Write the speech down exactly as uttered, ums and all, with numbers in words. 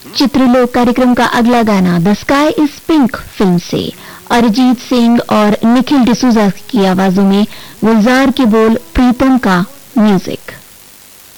चित्रलोक कार्यक्रम का अगला गाना the sky is pink film से अरिजीत सिंह और निखिल डिसूजा की आवाजों में गुलजार के बोल, प्रीतम का म्यूजिक।